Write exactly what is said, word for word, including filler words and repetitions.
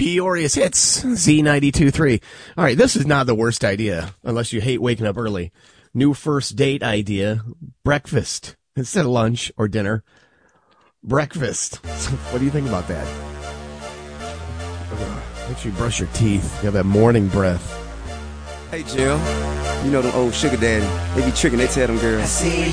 Peoria's Hits, Z ninety-two point three. All right, this is not the worst idea, unless you hate waking up early. New first date idea, breakfast instead of lunch or dinner. Breakfast. What do you think about that? Make sure you brush your teeth. You have that morning breath. Hey, Jill. You know them old sugar daddy. They be tricking, they tell them girls. I see